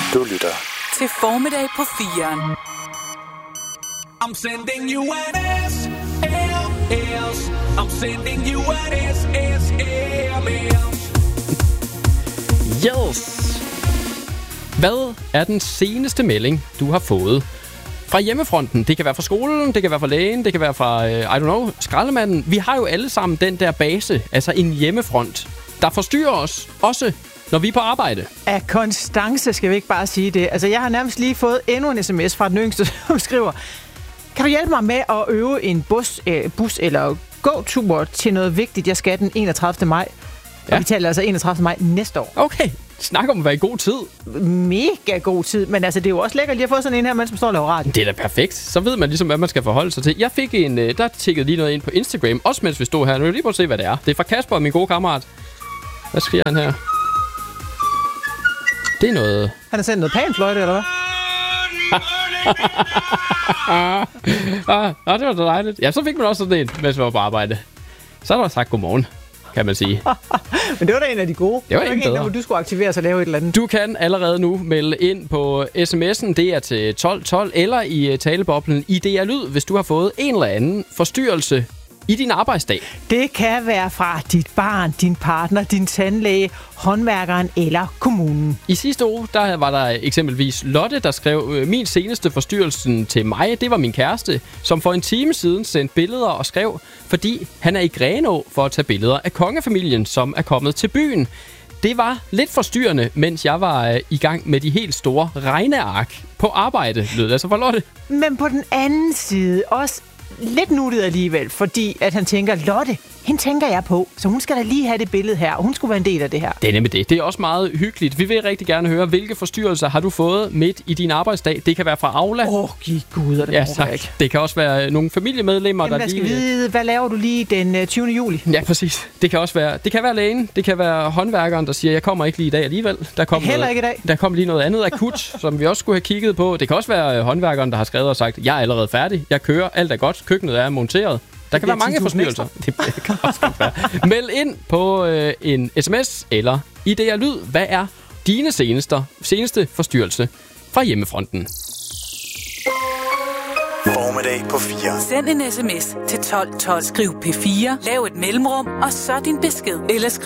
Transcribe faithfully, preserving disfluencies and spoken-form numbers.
Du lytter til Formiddag på firen. I'm sending you an S M S. I'm sending you an S M S. Yes. Hvad er den seneste melding, du har fået fra hjemmefronten? Det kan være fra skolen, det kan være fra lægen, det kan være fra, uh, I don't know, skraldemanden. Vi har jo alle sammen den der base, altså en hjemmefront, der forstyrrer os, også når vi er på arbejde. Af konstance skal vi ikke bare sige det. Altså, jeg har nærmest lige fået endnu en sms fra den yngste, som skriver: kan du hjælpe mig med at øve en bus, øh, bus eller gåtur til noget vigtigt, jeg skal den enogtredivte maj? Ja. Og vi taler altså enogtredivte maj næste år. Okay, snak om at være i god tid. Mega god tid, men altså, det er jo også lækkert lige at få sådan en her, mens man står og laver radio. Det er da perfekt. Så ved man ligesom, hvad man skal forholde sig til. Jeg fik en, der tikkede lige noget ind på Instagram, også mens vi stod her. Nu vil jeg lige prøve at se, hvad det er. Det er fra Kasper, min gode kammerat. Hvad skriver han her? Det er noget... Han har sendt noget panfløjte, eller hvad? ah, ah, det var da dejligt. Ja, så fik man også sådan en, mens vi var på arbejde. Så er der sagt godmorgen, kan man sige. Men det var da en af de gode. Det var, det var en en, bedre. hvor du skulle aktivere sig og lave et eller andet. Du kan allerede nu melde ind på sms'en. Det er til tolv tolv eller i taleboblen I D R Lyd, hvis du har fået en eller anden forstyrrelse i din arbejdsdag. Det kan være fra dit barn, din partner, din tandlæge, håndværkeren eller kommunen. I sidste uge, der var der eksempelvis Lotte, der skrev: min seneste forstyrrelse til mig, det var min kæreste, som for en time siden sendte billeder og skrev, fordi han er i Grenaa for at tage billeder af kongefamilien, som er kommet til byen. Det var lidt forstyrrende, mens jeg var øh, i gang med de helt store regneark på arbejde, lød det altså fra Lotte. Men på den anden side også lidt nuttet alligevel, fordi at han tænker, Lotte, hende tænker jeg på, så hun skal da lige have det billede her, og hun skulle være en del af det her. Det er nemlig det. Det er også meget hyggeligt. Vi vil rigtig gerne høre, hvilke forstyrrelser har du fået midt i din arbejdsdag. Det kan være fra Aula. Åh, oh, giv gud, det ja, tak. Ikke. Det kan også være nogle familiemedlemmer, Jamen, der lige... lige... skal vide, hvad laver du lige den tyvende juli? Ja, præcis. Det kan også være, det kan være lægen, det kan være håndværkeren, der siger, jeg kommer ikke lige i dag alligevel. Der kom Heller noget, ikke i dag. Der kom lige noget andet akut, som vi også skulle have kigget på. Det kan også være håndværkeren, der har skrevet og sagt, jeg er allerede færdig, jeg kører, alt er godt, køkkenet er monteret. Der kan være mange forstyrrelser. Det kan også godt være. Meld ind på øh, en sms eller I D R Lyd. Hvad er dine seneste, seneste forstyrrelse fra hjemmefronten? Formiddag på fire. Send en sms til tolv tolv. Skriv P fire, lav et mellemrum, og så din besked. Eller skriv